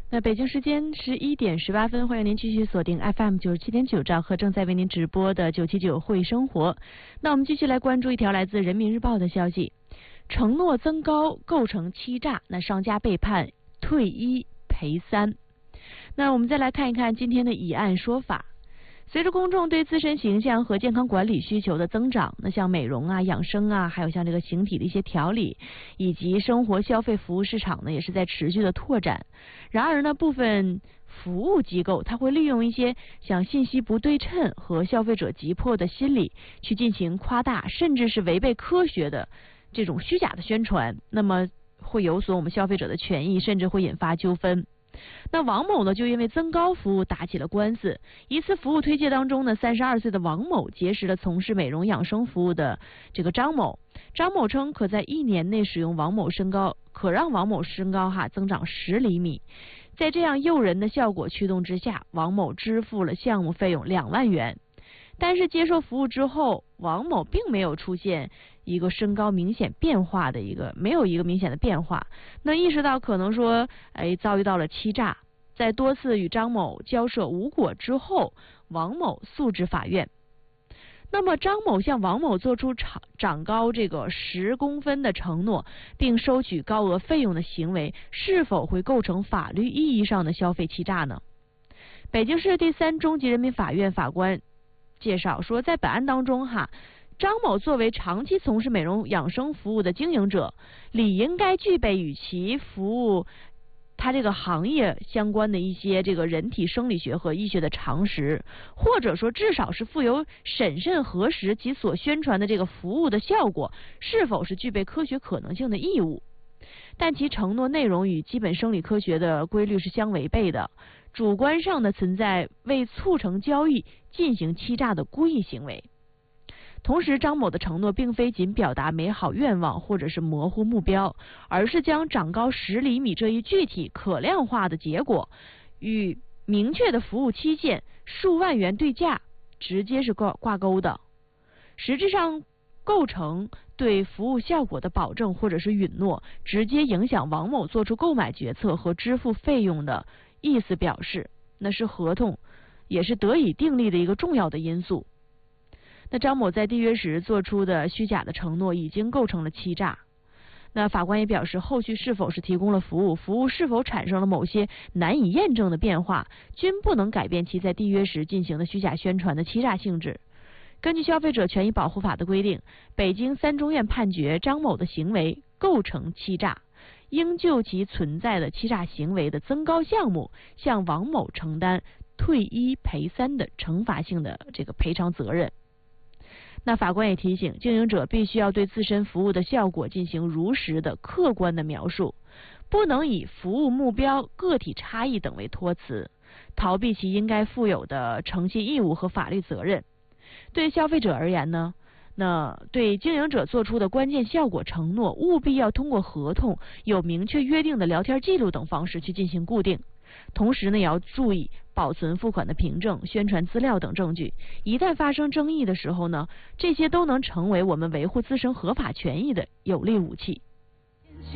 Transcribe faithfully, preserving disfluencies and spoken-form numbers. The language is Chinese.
那北京时间十一点十八分，欢迎您继续锁定 F M 九十七点九兆赫正在为您直播的九七九会生活。那我们继续来关注一条来自人民日报的消息：承诺增高构成欺诈，那商家被判退一赔三。那我们再来看一看今天的以案说法。随着公众对自身形象和健康管理需求的增长，那像美容啊、养生啊，还有像这个形体的一些调理，以及生活消费服务市场呢，也是在持续的拓展。然而呢，部分服务机构它会利用一些像信息不对称和消费者急迫的心理，去进行夸大甚至是违背科学的这种虚假的宣传，那么会有损我们消费者的权益，甚至会引发纠纷。那王某呢，就因为增高服务打起了官司。一次服务推介当中呢，三十二岁的王某结识了从事美容养生服务的这个张某。张某称，可在一年内使用王某身高，可让王某身高哈增长十厘米。在这样诱人的效果驱动之下，王某支付了项目费用两万元。但是接受服务之后，王某并没有出现一个身高明显变化的一个没有一个明显的变化。那意识到可能说，哎，遭遇到了欺诈，在多次与张某交涉无果之后，王某诉至法院。那么张某向王某做出长长高这个十公分的承诺，并收取高额费用的行为，是否会构成法律意义上的消费欺诈呢？北京市第三中级人民法院法官介绍说，在本案当中哈，张某作为长期从事美容养生服务的经营者，理应该具备与其服务他这个行业相关的一些这个人体生理学和医学的常识，或者说至少是负有审慎核实其所宣传的这个服务的效果是否是具备科学可能性的义务。但其承诺内容与基本生理科学的规律是相违背的，主观上的存在为促成交易进行欺诈的故意行为。同时，张某的承诺并非仅表达美好愿望或者是模糊目标，而是将长高十厘米这一具体可量化的结果与明确的服务期限数万元对价直接是挂挂钩的，实质上构成对服务效果的保证或者是允诺，直接影响王某做出购买决策和支付费用的意思表示，那是合同也是得以订立的一个重要的因素。那张某在缔约时做出的虚假的承诺已经构成了欺诈。那法官也表示，后续是否是提供了服务，服务是否产生了某些难以验证的变化，均不能改变其在缔约时进行的虚假宣传的欺诈性质。根据消费者权益保护法的规定，北京三中院判决张某的行为构成欺诈，应就其存在的欺诈行为的增高项目，向王某承担退一赔三的惩罚性的这个赔偿责任。那法官也提醒，经营者必须要对自身服务的效果进行如实的客观的描述，不能以服务目标、个体差异等为托词，逃避其应该负有的诚信义务和法律责任。对消费者而言呢，那对经营者做出的关键效果承诺，务必要通过合同、有明确约定的聊天记录等方式去进行固定。同时呢，也要注意保存付款的凭证、宣传资料等证据。一旦发生争议的时候呢，这些都能成为我们维护自身合法权益的有力武器。